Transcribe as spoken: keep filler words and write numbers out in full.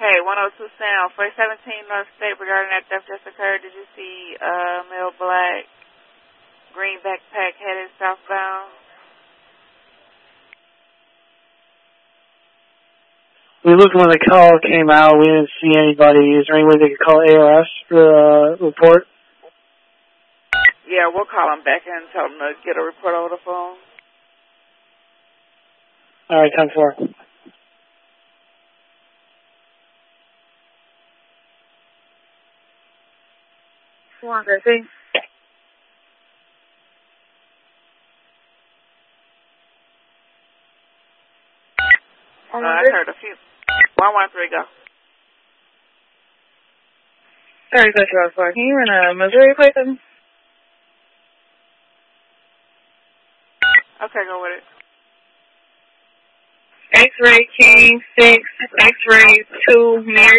Hey, one oh two Sound, four seventeen North State, regarding that theft just occurred. Did you see uh, male black, green backpack headed southbound? We looked when the call came out. We didn't see anybody. Is there any way they could call A R S for a uh, report? Yeah, we'll call them back and tell them to get a report over the phone. All right, ten four. One, thirteen. Uh, I heard a few. One one three, go. Sorry, that's what I was for. Can you run a Missouri plate then? Okay, go with it. X-ray King six, X-ray two, Mary.